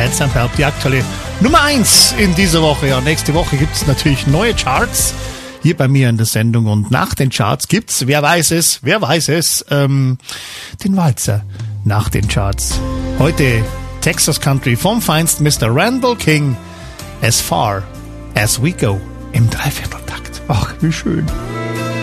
Heads and Help, die aktuelle Nummer 1 in dieser Woche. Ja, nächste Woche gibt es natürlich neue Charts hier bei mir in der Sendung. Und nach den Charts gibt's, wer weiß es, den Walzer nach den Charts. Heute Texas Country vom feinsten Mr. Randall King, As Far As We Go im Dreivierteltakt. Ach, wie schön.